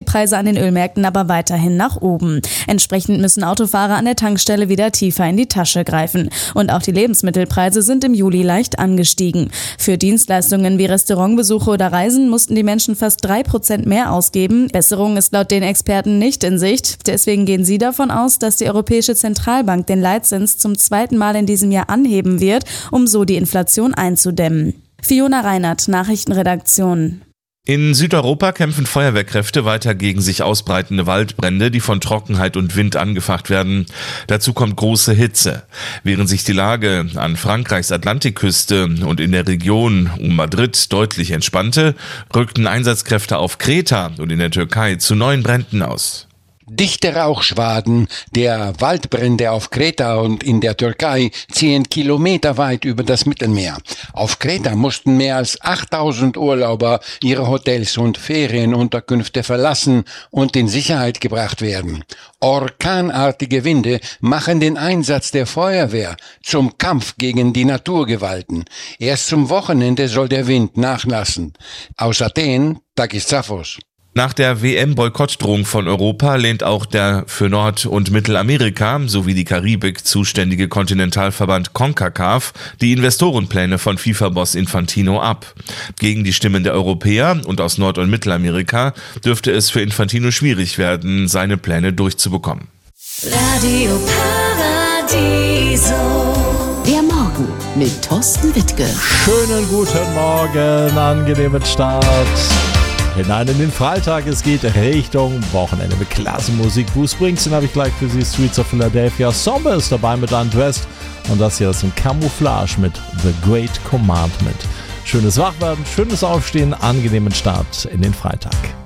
Preise an den Ölmärkten aber weiterhin nach oben. Entsprechend müssen Autofahrer an der Tankstelle wieder tiefer in die Tasche greifen. Und auch die Lebensmittelpreise sind im Juli leicht angestiegen. Für Dienstleistungen wie Restaurantbesuche oder Reisen mussten die Menschen fast 3% mehr ausgeben. Besserung ist laut den Experten nicht in Sicht. Deswegen gehen sie davon aus, dass die Europäische Zentralbank den Leitzins zum zweiten Mal in diesem Jahr anheben wird, um so die Inflation einzudämmen. Fiona Reinert, Nachrichtenredaktion. In Südeuropa kämpfen Feuerwehrkräfte weiter gegen sich ausbreitende Waldbrände, die von Trockenheit und Wind angefacht werden. Dazu kommt große Hitze. Während sich die Lage an Frankreichs Atlantikküste und in der Region um Madrid deutlich entspannte, rückten Einsatzkräfte auf Kreta und in der Türkei zu neuen Bränden aus. Dichte Rauchschwaden der Waldbrände auf Kreta und in der Türkei ziehen kilometerweit über das Mittelmeer. Auf Kreta mussten mehr als 8000 Urlauber ihre Hotels und Ferienunterkünfte verlassen und in Sicherheit gebracht werden. Orkanartige Winde machen den Einsatz der Feuerwehr zum Kampf gegen die Naturgewalten. Erst zum Wochenende soll der Wind nachlassen. Aus Athen, Takis Zaphos. Nach der WM-Boykottdrohung von Europa lehnt auch der für Nord- und Mittelamerika sowie die Karibik zuständige Kontinentalverband CONCACAF die Investorenpläne von FIFA-Boss Infantino ab. Gegen die Stimmen der Europäer und aus Nord- und Mittelamerika dürfte es für Infantino schwierig werden, seine Pläne durchzubekommen. Radio Paradiso. Der Morgen mit Thorsten Wittke. Schönen guten Morgen, angenehmen Start hinein in den Freitag. Es geht Richtung Wochenende mit klasse Musik. Bruce Springsteen habe ich gleich für Sie. Streets of Philadelphia. Sommer ist dabei mit Undressed. Und das hier ist ein Camouflage mit The Great Commandment. Schönes Wachwerden, schönes Aufstehen, angenehmen Start in den Freitag.